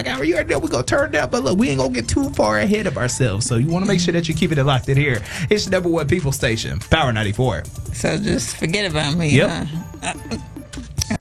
clock hour. You already know we're going to turn down. But look, we ain't going to get too far ahead of ourselves. So you want to make sure that you keep it locked in here. It's the #1 people station, Power 94. So just forget about me. Yep. Huh?